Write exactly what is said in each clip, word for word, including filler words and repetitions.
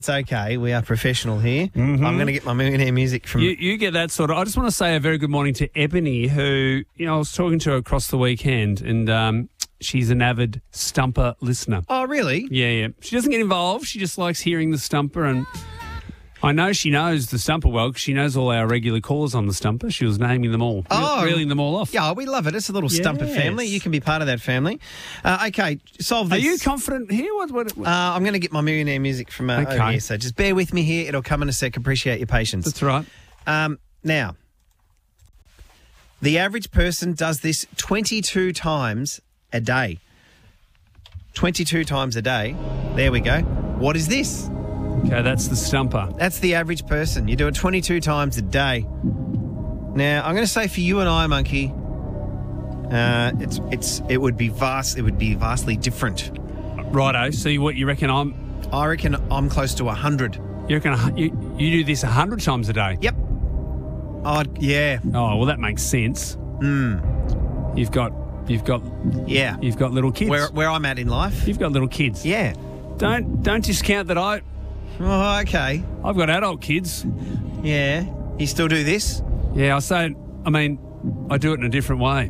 It's okay. We are professional here. Mm-hmm. I'm going to get my millionaire music from... You, you get that sort of... I just want to say a very good morning to Ebony, who, you know, I was talking to her across the weekend, and um, she's an avid Stumper listener. Oh, really? Yeah, yeah. She doesn't get involved. She just likes hearing the Stumper, and I know she knows the Stumper well because she knows all our regular callers on the Stumper. She was naming them all, Oh. reeling them all off. Yeah, we love it. It's a little Stumper Yes. family. You can be part of that family. Uh, okay, solve this. Are you confident here? What? What? what? Uh, I'm going to get my millionaire music from uh, Okay. over here, so just bear with me here. It'll come in a sec. Appreciate your patience. That's right. Um, now, the average person does this twenty-two times a day. twenty-two times a day. There we go. What is this? Okay, that's the Stumper. That's the average person. You do it twenty-two times a day. Now, I'm going to say for you and I, Monkey, uh, it's it's it would be vast. It would be vastly different. Righto. So you, what you reckon? I'm. I reckon I'm close to a hundred. You reckon a hu- you, you do this a hundred times a day? Yep. Oh yeah. Oh well, that makes sense. Hmm. You've got, you've got, Yeah. you've got little kids. Where where I'm at in life. You've got little kids. Yeah. Don't don't discount that. I Oh, okay. I've got adult kids. Yeah. You still do this? Yeah, I say. I mean, I do it in a different way.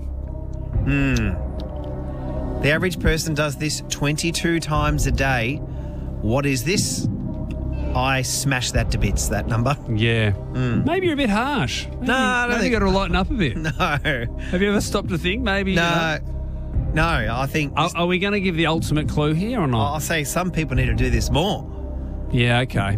The average person does this twenty-two times a day. What is this? I smash that to bits, that number. Yeah. Maybe you're a bit harsh. Maybe, Hmm. No, I don't maybe think- you got to lighten up a bit. No. Have you ever stopped to think? Maybe. you know, No. No, I think... are, are we going to give the ultimate clue here or not? I'll say some people need to do this more. Yeah. Okay.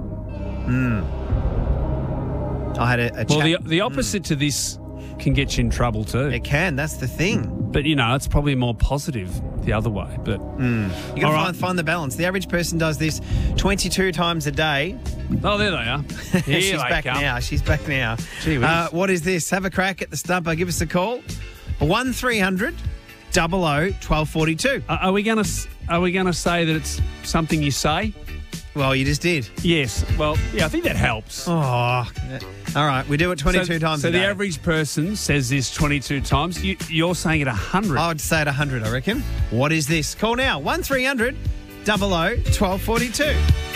I had a, a Well, chat... the the opposite to this can get you in trouble too. It can, that's the thing. But you know, it's probably more positive the other way. But You got to All right. find, find the balance. The average person does this twenty-two times a day. oh, there they are. Here She's they back come. now. She's back now. Gee whiz. Uh, what is this? Have a crack at the Stumper. Give us a call. one three hundred double oh twelve forty-two. Are, are we going to are we going to say that it's something you say? Well, you just did. Yes. Well, yeah, I think that helps. Oh. All right. We do it twenty-two so, times So a the day. average person says this twenty-two times. You, you're saying it one hundred. I would say it one hundred, I reckon. What is this? Call now. one three hundred double oh twelve forty-two.